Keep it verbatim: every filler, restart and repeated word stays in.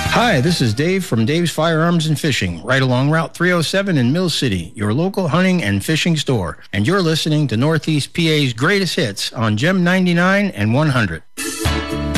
Hi, this is Dave from Dave's Firearms and Fishing, right along Route three oh seven in Mill City, your local hunting and fishing store. And you're listening to Northeast P A's greatest hits on Gem ninety-nine and one hundred.